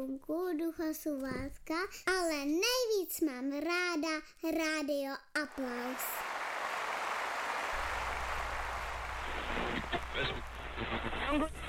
Ducha Suvátka, ale nejvíc mám ráda Rádio Aplaus.